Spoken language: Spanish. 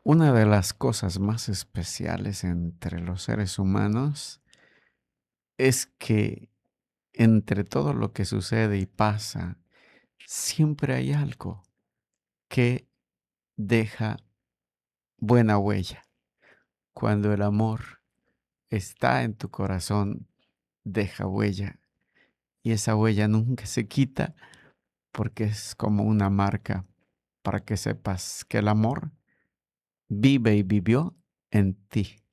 Una de las cosas más especiales entre los seres humanos es que entre todo lo que sucede y pasa, siempre hay algo que deja buena huella. Cuando el amor está en tu corazón, deja huella. Y esa huella nunca se quita porque es como una marca para que sepas que el amor vive y vivió en ti.